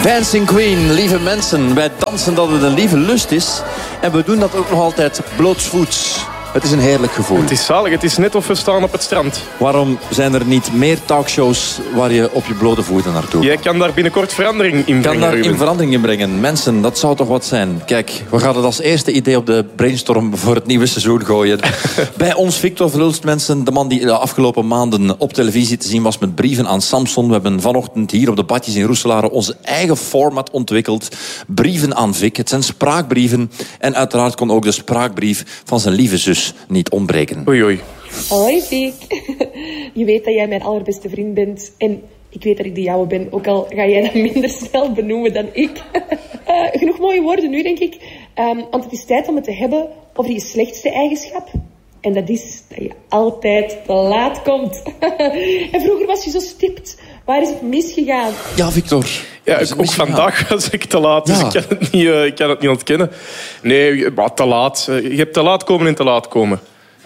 Dancing Queen, lieve mensen. Wij dansen dat het een lieve lust is. En we doen dat ook nog altijd blootsvoets. Het is een heerlijk gevoel. Het is zalig. Het is net of we staan op het strand. Waarom zijn er niet meer talkshows waar je op je blote voeten naartoe gaat? Jij kan daar binnenkort verandering in brengen. Mensen, dat zou toch wat zijn. Kijk, we gaan het als eerste idee op de brainstorm voor het nieuwe seizoen gooien. Bij ons Victor Verhulst, mensen. De man die de afgelopen maanden op televisie te zien was met brieven aan Samson. We hebben vanochtend hier op de Badjes in Roeselare onze eigen format ontwikkeld. Brieven aan Vic. Het zijn spraakbrieven. En uiteraard kon ook de spraakbrief van zijn lieve zus niet ontbreken. Oei, oei. Hoi, Vic. Je weet dat jij mijn allerbeste vriend bent. En ik weet dat ik de jouwe ben. Ook al ga jij dat minder snel benoemen dan ik. Genoeg mooie woorden nu, denk ik. Want het is tijd om het te hebben over je slechtste eigenschap. En dat is dat je altijd te laat komt. En vroeger was je zo stipt. Waar is het misgegaan? Ja, Victor. Ja, ook vandaag was ik te laat, dus ja. Ik kan het niet ontkennen. Nee, maar te laat. Je hebt te laat komen en te laat komen.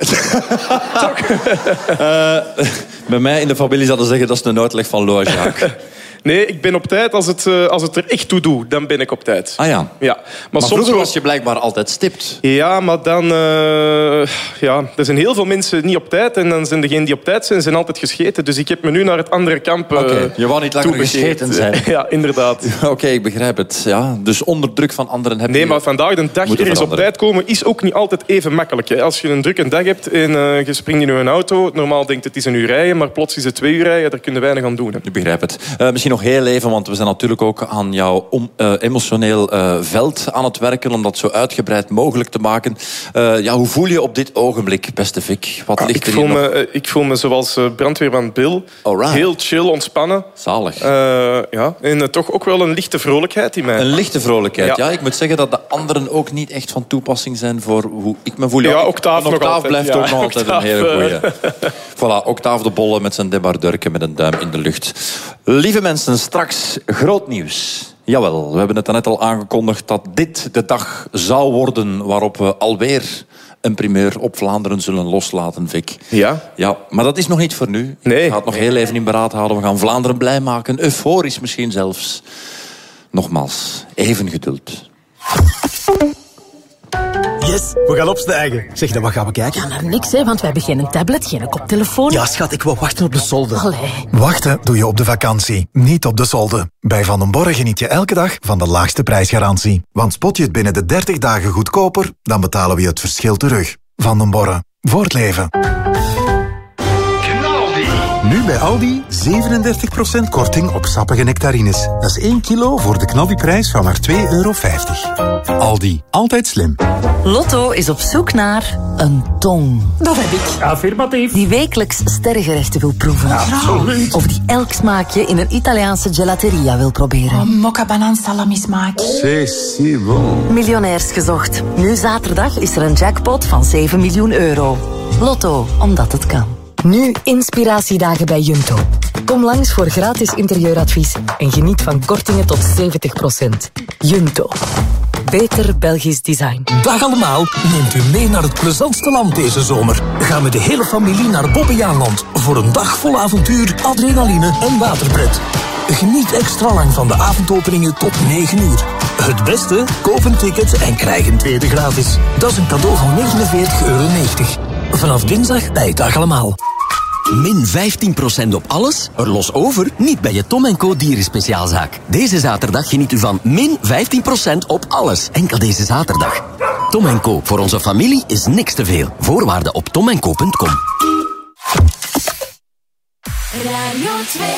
Bij mij in de familie zouden ze zeggen dat is een uitleg van Loa Jacques. Nee, ik ben op tijd. Als het er echt toe doet, dan ben ik op tijd. Ah ja. Ja. Maar soms vroeger was je blijkbaar altijd stipt. Ja, maar dan... er zijn heel veel mensen niet op tijd. En dan zijn degenen die op tijd zijn altijd gescheten. Dus ik heb me nu naar het andere kamp Je wou niet langer gescheten zijn. Ja, inderdaad. Oké, ik begrijp het. Ja, dus onder druk van anderen heb je... Nee, maar vandaag de dag ergens op tijd komen is ook niet altijd even makkelijk. Hè. Als je een drukke dag hebt en je springt in je auto... Normaal denkt het is een uur rijden, maar plots is het 2 uur rijden. Daar kun je weinig aan doen. Hè. Ik begrijp het. Misschien nog heel even, want we zijn natuurlijk ook aan jouw emotioneel veld aan het werken om dat zo uitgebreid mogelijk te maken. Hoe voel je op dit ogenblik, beste Vic? Wat ligt ik voel me zoals brandweerman Bill. Alright. Heel chill, ontspannen. Zalig. En toch ook wel een lichte vrolijkheid in mij. Een lichte vrolijkheid, ja. Ik moet zeggen dat de anderen ook niet echt van toepassing zijn voor hoe ik me voel. Ja, Octaaf nog altijd. Blijft ook nog altijd een hele goeie. Voilà, Octaaf de Bolle met zijn debardurken met een duim in de lucht. Lieve mensen, straks groot nieuws. Jawel, we hebben het net al aangekondigd dat dit de dag zou worden waarop we alweer een primeur op Vlaanderen zullen loslaten, Vic. Ja? Ja, maar dat is nog niet voor nu. Nee. Ik ga het nog heel even in beraad houden. We gaan Vlaanderen blij maken, euforisch misschien zelfs. Nogmaals, even geduld. Yes, we gaan opstijgen. Zeg, dan wat gaan we kijken? Ja, naar niks, hè, want wij hebben geen tablet, geen koptelefoon. Ja, schat, ik wil wachten op de solde. Allee. Wachten doe je op de vakantie, niet op de solde. Bij Van den Borre geniet je elke dag van de laagste prijsgarantie. Want spot je het binnen de 30 dagen goedkoper, dan betalen we je het verschil terug. Van den Borre, voor het leven. Nu bij Aldi 37% korting op sappige nectarines. Dat is 1 kilo voor de knaldiprijs van maar €2,50. Aldi, altijd slim. Lotto is op zoek naar een tong. Dat heb ik. Affirmatief. Die wekelijks sterrengerechten wil proeven. Absoluut. Of die elk smaakje in een Italiaanse gelateria wil proberen. Mokka banaan salami smaak. C'est si bon. Miljonairs gezocht. Nu zaterdag is er een jackpot van €7 miljoen. Lotto, omdat het kan. Nu inspiratiedagen bij Junto. Kom langs voor gratis interieuradvies en geniet van kortingen tot 70%. Junto. Beter Belgisch design. Dag allemaal, neemt u mee naar het plezantste land deze zomer. Gaan we de hele familie naar Bobbejaanland voor een dag vol avontuur, adrenaline en waterpret. Geniet extra lang van de avondopeningen tot 9 uur. Het beste? Koop een ticket en krijg een tweede gratis. Dat is een cadeau van €49,90. Vanaf dinsdag bij Dag Allemaal. Min 15% op alles? Er los over? Niet bij je Tom & Co dierenspeciaalzaak. Deze zaterdag geniet u van min 15% op alles. Enkel deze zaterdag. Tom & Co. Voor onze familie is niks te veel. Voorwaarden op tomandco.com. Radio 2.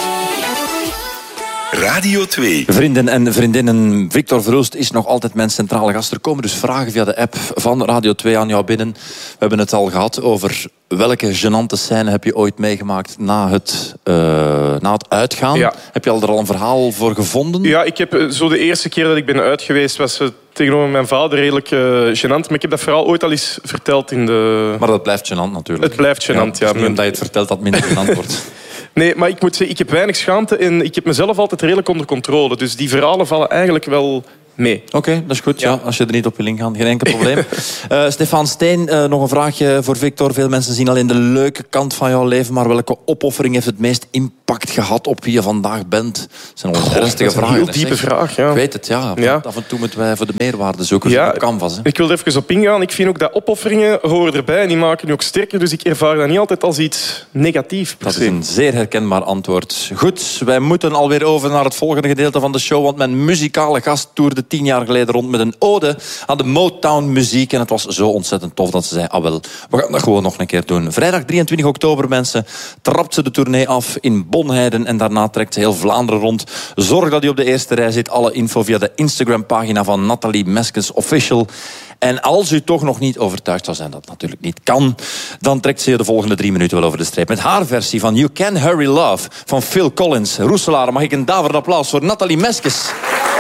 Radio 2. Vrienden en vriendinnen, Victor Verhulst is nog altijd mijn centrale gast. Er komen dus vragen via de app van Radio 2 aan jou binnen. We hebben het al gehad over welke gênante scène heb je ooit meegemaakt na het uitgaan. Ja. Heb je er al een verhaal voor gevonden? Ja, ik heb zo de eerste keer dat ik ben uit geweest was tegenover mijn vader redelijk gênant. Maar ik heb dat verhaal ooit al eens verteld in de... Maar dat blijft gênant natuurlijk. Het blijft gênant, ja. Het is niet omdat je het vertelt dat het minder gênant wordt. Nee, maar ik moet zeggen, ik heb weinig schaamte en ik heb mezelf altijd redelijk onder controle. Dus die verhalen vallen eigenlijk wel mee. Oké, dat is goed. Ja. Als je er niet op wil ingaan, geen enkel probleem. Stefan Steen, nog een vraagje voor Victor. Veel mensen zien alleen de leuke kant van jouw leven, maar welke opoffering heeft het meest impact gehad op wie je vandaag bent? Dat zijn nog ernstige vragen. Een heel diepe vraag, ja. Ik weet het, ja. Af en toe moeten wij voor de meerwaarde zoeken op Canvas. Hè. Ik wil er even op ingaan. Ik vind ook dat opofferingen horen erbij en die maken je ook sterker, dus ik ervaar dat niet altijd als iets negatiefs. Dat is een zeer herkenbaar antwoord. Goed, wij moeten alweer over naar het volgende gedeelte van de show, want mijn muzikale gast toerde 10 jaar geleden rond met een ode aan de Motown-muziek. En het was zo ontzettend tof dat ze zei, we gaan dat gewoon nog een keer doen. Vrijdag 23 oktober, mensen, trapt ze de tournee af in Bonheiden en daarna trekt ze heel Vlaanderen rond. Zorg dat u op de eerste rij zit. Alle info via de Instagram-pagina van Nathalie Meskes Official. En als u toch nog niet overtuigd zou zijn dat het natuurlijk niet kan, dan trekt ze je de volgende 3 minuten wel over de streep. Met haar versie van You Can Hurry Love van Phil Collins. Roeselaar, mag ik een daverend applaus voor Nathalie Meskes.